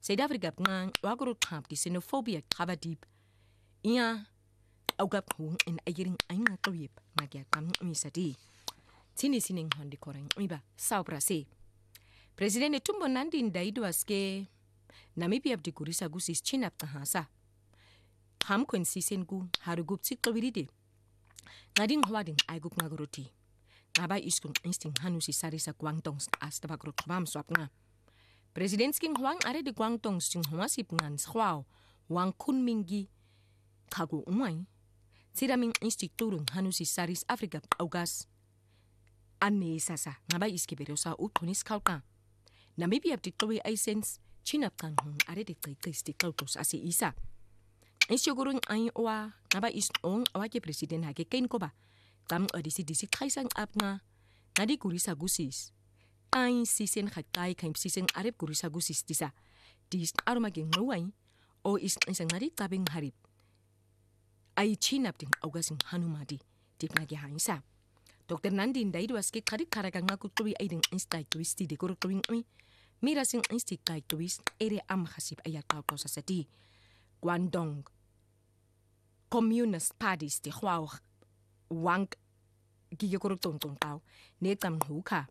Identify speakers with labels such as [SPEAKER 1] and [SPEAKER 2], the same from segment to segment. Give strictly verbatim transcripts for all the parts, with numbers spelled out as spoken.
[SPEAKER 1] South Africa ngang wagoro kamp di xenophobia kaba deep ia augap hung in ayering ainga toyep magia kam misadi tini sining hondi korang iba saubra se President Netumbo Nandi Ndaitwah aske Namibia di kurisa gusis chinap tahasa ham kwen sisengu harugup tsikawiride ngading hwading aigup ngagoroti ngaba iskun insting hanusi sarisa Guangdong astaba grotbam swapnga President King Huang are de Guangdong sing huasip ngan swao wang kunmingi kago umai tiraming instituturung hanusi saris Afrika augas ane sasa ngaba iskiberosa utunis kauka Namibia di towe aisens chinap kang hung are de kristi kautos ase isa Isyogurung ay owa ngaba is ong awake President hake kain koba tam odisi disi kaisang ap nga ngadi kurisa gusis ay sisen khatay kaim sisen arep kurisa gusis disa dis arumaging ngaway o is isang ngadi tabing harip ay chinap ding augasing hanumadi tip nagi haisa Doctor Nandi Ndaitwah aske kari karagang ngakutuwi ay ding instai twisti de kurutuwing ui mira sing insti kai twist ere am khasip ayat kauto sa sati Guangdong Communist Parties di huaw wang gigekoro tong tong tao netam huka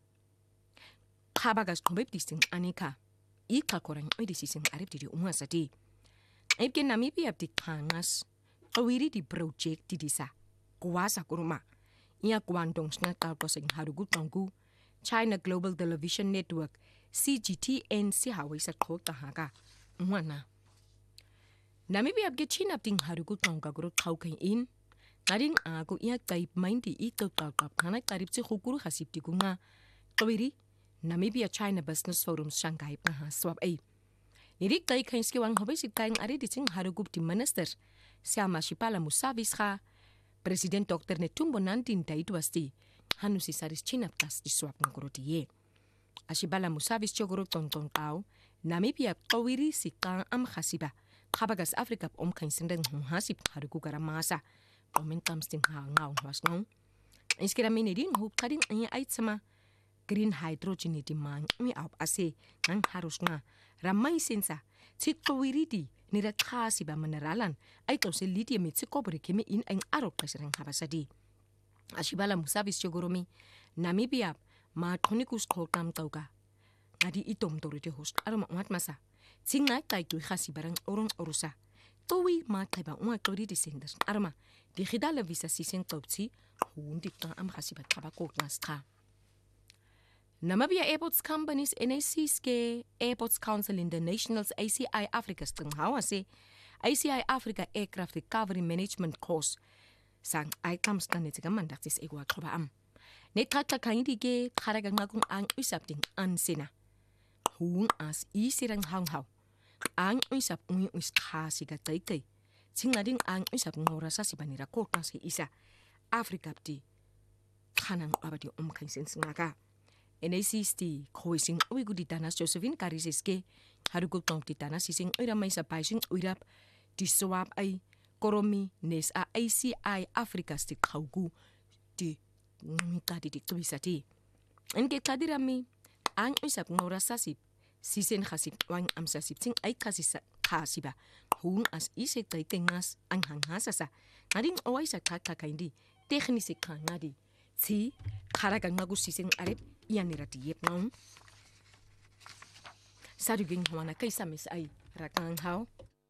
[SPEAKER 1] kabagas kobep disting anika ika korang oi disising arep di umwa sati epke Namibia di kangas awiri di project di disa kuasa kuruma ia Guangdong snga kauto sing harugut tonggu China Global Television Network C G T N si hawai sa kota haka umwana Namibia abge China ting harugut tongga guru kaukain in Naring ako ia kaip mainti ikaw kakap kanak karip si hukuru hasip di kunga kawiri Namibia China Business Forum Shanghai paha swap ay nirik kay kain skiwang hobay si tayang ari di sing harugup di minister siya Mashipala Musavis ka President Doctor Netumbo Nandi Ndaitwah sti hanu si saris China tas di swap ng kurotiye Ashibala Musavis chogoro tong tong tao Namibia kawiri si kang am khasiba kabagas Afrika om kain sindang hasip harugu karamasa Momentum sting hangau was ngong iskira minidin hup kading anya aitsama green hydrogen di mang mi up ase ngang harus nga ramai sensa tsikowiridi nira khasi ba mineralan ay to se lithium mit sikobri kemi in ang arok kasirang habasadi Ashibala Musavis chogoromi Namibia ma tonikus khokam tauka ngadi itom torite host aroma mat masa singa kai tu khasi barang orong orusa towi ma kaiba uma tori di sendas arma di khidala visa sisen topsi hundi ka am khasibat kabako nasta Namibia Airports Companies N A C ske Airports Council International's A C I Africa sting hawase A C I Africa Aircraft Recovery Management Course sang ay kamstan netiga mandaktis egwa kloba am netkaka kaindi ke kharaga ngakung ang usap ding ansina hung as isirang hanghaw ang usap ung us khasi ga taikai singading ang usap ngorasa si banira kota si isa Afrika ti khanang abadi um kain sens ngaka N A C sti khoising uigudi danas Josephine Kariseske harugo tong ti danas sing ira mai sa paising uirap di swap ai koromi nes a A C I Africa sti khaugu di ngita di twisati enke kadirami ang usap ngorasa si sisen khasip wang amsa sipsing ay khasisa khasiba hung as ise tay tengas ang hanghasasa ngaring oway sa kakakaindi teknisi ka ngadi si kharagang magus sisen arep iyan nirati yep nong saruging huwana kaysa mis ay rakang haw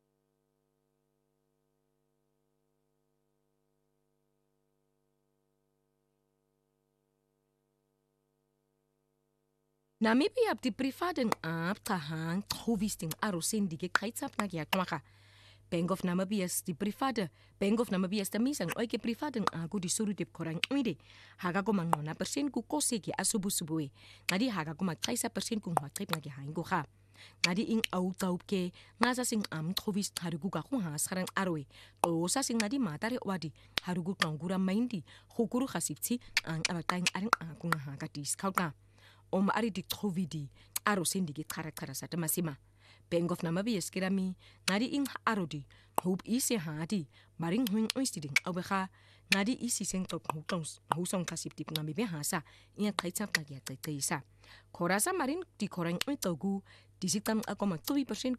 [SPEAKER 1] Namibia di privaden ap tahang trovisting arosin dige kaitsap nagya kwaka Bank of Namibia di privade Bank of Namibia sta misang oike privaden aku di suru dip korang ide haga ko mangona persen ku kosegi asubu subue ngadi haga ko magkaisa persen ku matrip nagya haingo ha ngadi ing au taup ke ngasa sing am trovis harugu ka ku ha sarang arwe o sa sing ngadi matare wadi harugu tangura maindi hukuru khasipti ang abatang aring aku nga ka discount Om ari di trovidi aro sendi ge kara kara sa masima Bank of Namibia skirami ngadi ing arodi hope ise hadi maring huing oistiding awha ngadi isi seng top hutons husong kasip tip ngamibe hasa ia kaitsap nagya kaisa korasa marin di korang itogu disitam ako mag two percent